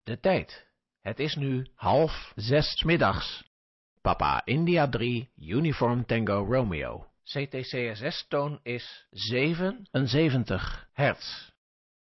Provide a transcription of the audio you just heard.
De tijd. Het is nu 5:30 middags. Papa India 3, Uniform Tango Romeo. CTCSS-toon is 77 hertz.